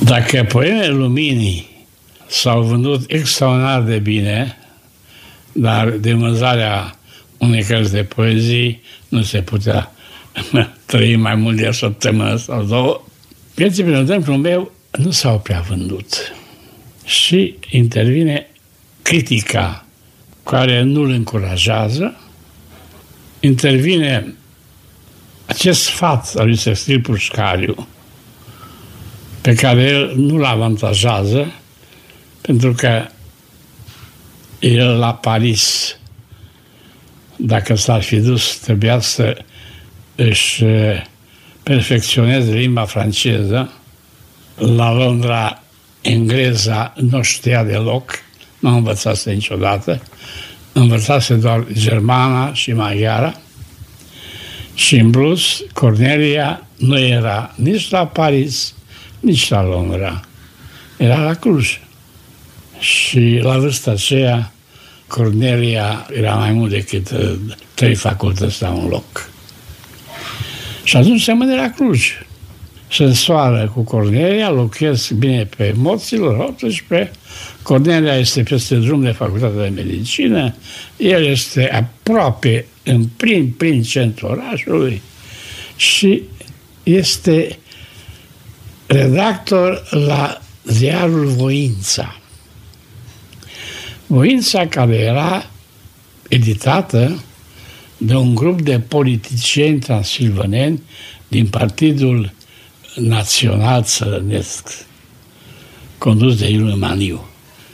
Dacă Poemele Luminii s-au vândut extraordinar de bine, dar de vânzarea unei cărți de poezii nu se putea trăi mai mult de o săptămână sau două. Vieții prin exemplul meu nu s-au prea vândut. Și intervine critica care nu îl încurajează, intervine acest sfat al lui Sextil Pușcariu, pe care el nu-l avantajează, pentru că el la Paris, dacă s-ar fi dus, trebuia să își perfecționeze limba franceză. La Londra, engleza nu știa deloc, nu învățase niciodată, învățase doar germana și maghiara. Și în plus, Cornelia nu era nici la Paris, nici la Londra. Era la Cluj. Și la vârsta aceea, Cornelia era mai mult decât 3 facultăți la un loc. Și atunci se mâne la Cluj. Se însoară cu Cornelia, locuiesc bine pe Moților, 18. Cornelia este peste drum de facultatea de medicină. El este aproape în plin centru orașului și este redactor la ziarul Voința. Voința, care era editată de un grup de politicieni transilvaneni din Partidul Național Țărănesc, condus de Iuliu Maniu.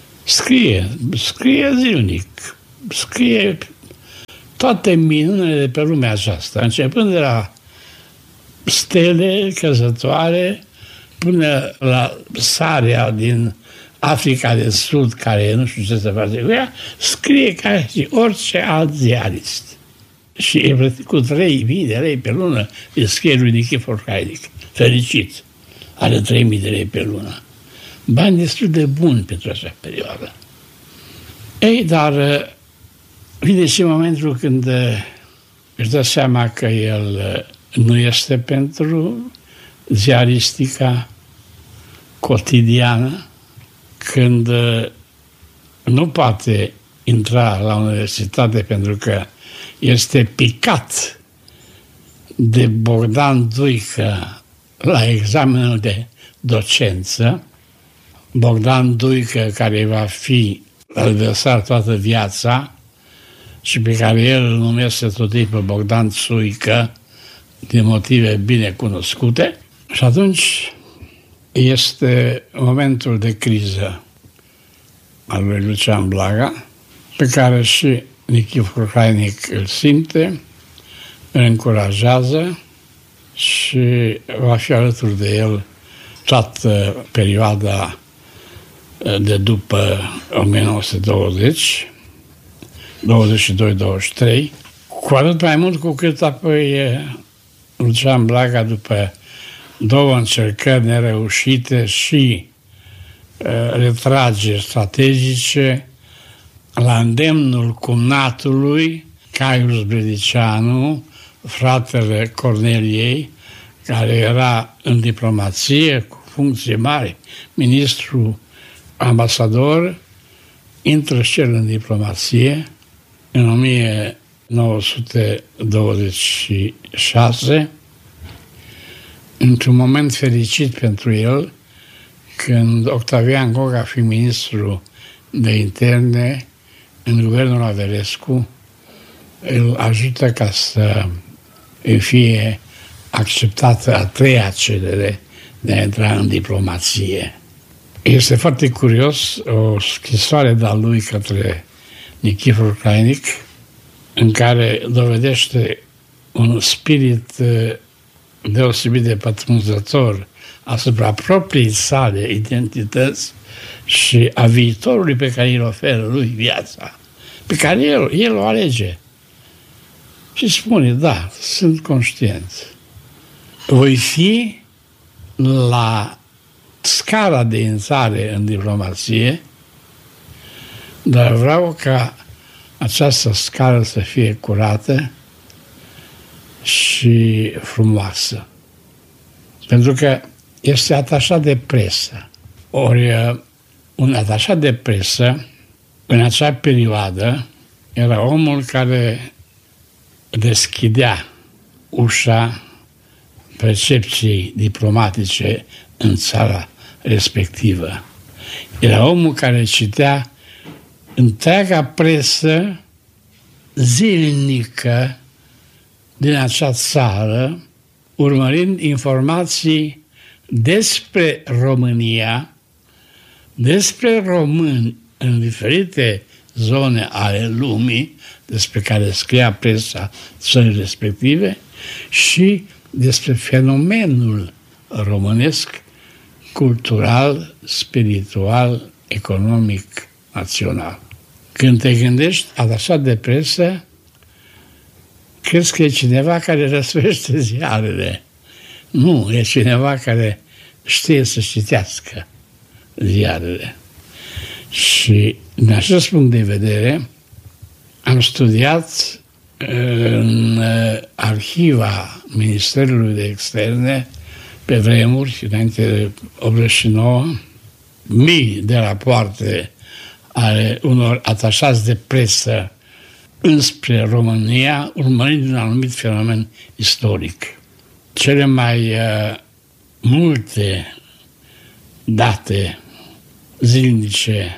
Scrie zilnic, scrie toate minunile de pe lumea aceasta, începând de la stele căzătoare până la sarea din Africa de Sud, care nu știu ce să face cu ea, scrie ca și orice alt ziarist. Și e plătit cu 3.000 de lei pe lună, îi scrie lui Nichifor Hainic. Fericit. Are 3.000 de lei pe lună. Bani destul de buni pentru acea perioadă. Ei, dar vine și momentul când își dă seama că el nu este pentru ziaristica cotidiană, când nu poate intra la universitate pentru că este picat de Bogdan Duică la examenul de docență. Bogdan Duică, care va fi adversar toată viața și pe care el îl numește tot timpul Bogdan Țuică, din motive bine cunoscute. Și atunci este momentul de criză al lui Lucian Blaga, pe care și Nichifor Hainic îl simte, îl încurajează și va fi alături de el toată perioada de după 1920, 22-23, cu atât mai mult cu cât apoi Lucian Blaga, după 2 încercări nereușite și retrageri strategice, la îndemnul cumnatului Caius Brădicianu, fratele Corneliei, care era în diplomație cu funcție mari, ministru ambasador, intră și el în diplomație în 1926, într-un moment fericit pentru el, când Octavian Goga, fiind ministru de interne în guvernul Averescu, îl ajută ca să îi fie acceptată a 3-a cerere de a intra în diplomație. Este foarte curios o scrisoare de-a lui către Nichifor Hainic, în care dovedește un spirit deosebit de pătrunzător asupra propriei sale identități și a viitorului pe care îl oferă lui viața, pe care el o alege. Și spune, da, sunt conștient. Voi fi la scara de intrare în diplomație, dar vreau ca această scară să fie curată și frumoasă. Pentru că este atașat de presă. Ori un atașat de presă, în acea perioadă, era omul care deschidea ușa percepției diplomatice în țara respectivă. Era omul care citea întreaga presă zilnică din acea țară, urmărind informații despre România, despre români în diferite zone ale lumii, despre care scria presa țării respective, și despre fenomenul românesc, cultural, spiritual, economic, național. Când te gândești atașat de presă, crezi că e cineva care răsfește ziarele. Nu, e cineva care știe să citească ziarele. Și din acest punct de vedere am studiat în arhiva Ministerului de Externe pe vremuri, înainte de 89, mii de rapoarte ale unor atașați de presă înspre România, urmărind un anumit fenomen istoric. Cele mai multe date zilnice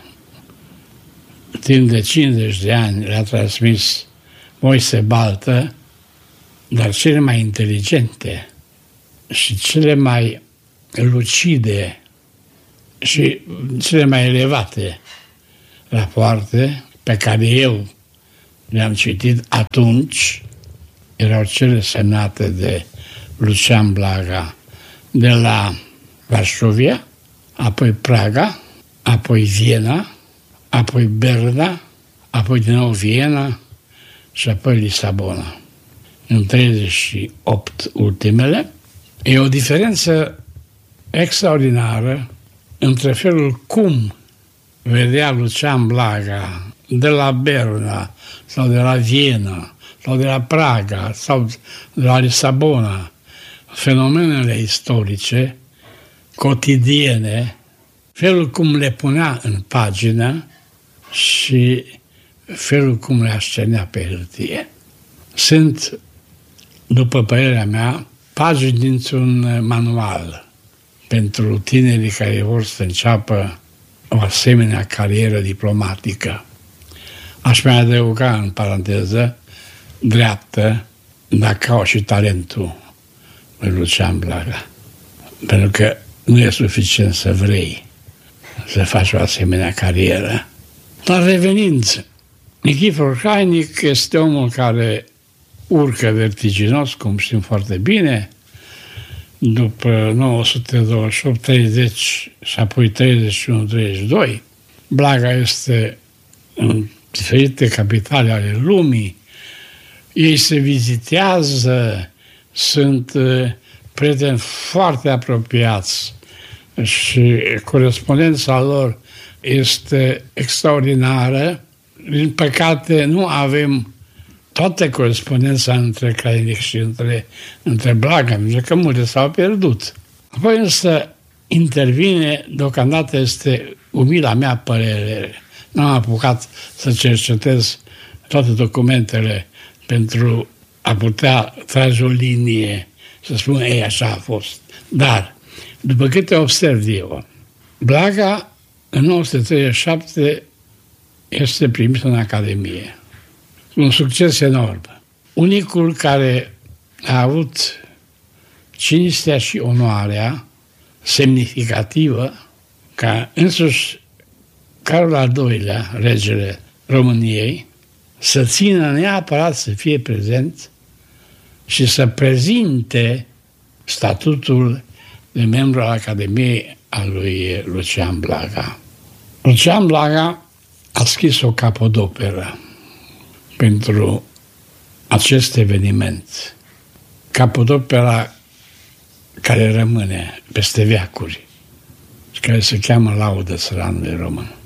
timp de 50 de ani le-a transmis Moise Baltă, dar cele mai inteligente și cele mai lucide și cele mai elevate rapoarte pe care eu le-am citit atunci erau cele semnate de Lucian Blaga de la Varsovia, apoi Praga, apoi Viena, apoi Berna, apoi din nou Viena și apoi Lisabona. În 38 ultimele. E o diferență extraordinară între felul cum vedea Lucian Blaga de la Berna sau de la Viena sau de la Praga sau de la Lisabona, fenomenele istorice cotidiene, felul cum le punea în pagină și felul cum le ascenea pe hârtie. Sunt, după părerea mea, pagini dintr-un manual pentru tinerii care vor să înceapă o asemenea carieră diplomatică. Aș mai adăuga în paranteză dreaptă, dacă au și talentul lui Lucian Blaga. Pentru că nu e suficient să vrei să faci o asemenea carieră. Dar revenind, Nichifor Crainic este omul care urcă vertiginos, cum știm foarte bine, după 928, 30 și apoi 31-32. Blaga este în diferite capitale ale lumii. Ei se vizitează, sunt prieteni foarte apropiați și corespondența lor este extraordinară. Din păcate, nu avem toată corespondența între Crainic și între Blaga, pentru că multe s-au pierdut. Apoi însă intervine, deocamdată este umila mea părere, n-am apucat să cercetez toate documentele pentru a putea trage o linie să spun, ei, așa a fost. Dar, după câte observ eu, Blaga în 1937 este primit în Academie. Un succes enorm. Unicul care a avut cinstea și onoarea semnificativă ca însuși Carol al II-lea, regele României, să țină neapărat să fie prezent și să prezinte statutul de membru al Academiei a lui Lucian Blaga. Lucian Blaga a scris o capodoperă pentru acest eveniment. Capodopera care rămâne peste veacuri și care se cheamă Laudă țăranului român.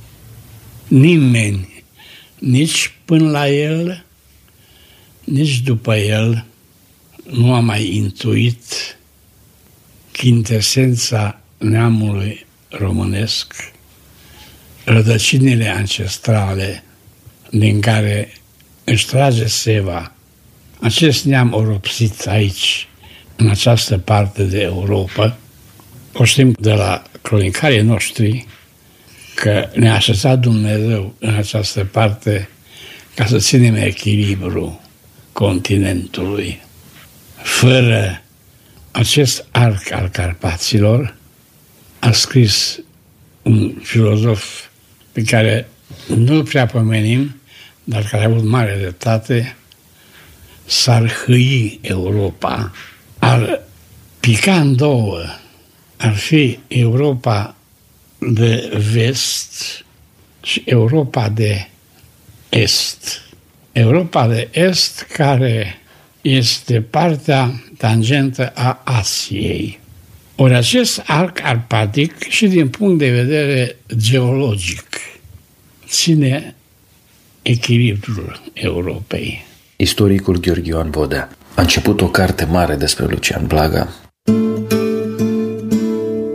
Nimeni, nici până la el, nici după el, nu a mai intuit chintesența neamului românesc, rădăcinile ancestrale din care își trage seva acest neam oropsit aici, în această parte de Europa. O știm de la cronicarii noștri că ne-a așezat Dumnezeu în această parte ca să ținem echilibru continentului. Fără acest arc al Carpaților, a scris un filozof pe care nu-l prea pomenim, dar care a avut mare dreptate, s-ar hâi Europa, ar pica în două, ar fi Europa de vest și Europa de est. Europa de est care este partea tangentă a Asiei. Ori acest arc carpatic și din punct de vedere geologic ține echilibrul Europei. Istoricul Gheorghe Ioan Vodea a început o carte mare despre Lucian Blaga.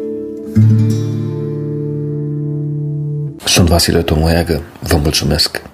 Sunt Vasile Tomoiagă, vă mulțumesc.